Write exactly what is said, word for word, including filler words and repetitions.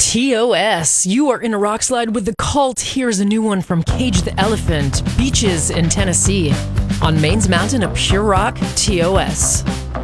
T O S. You are in a rock slide with The Cult. Here's a new one from Cage the Elephant. Beaches in Tennessee. On Maine's Mountain, a pure rock, T O S.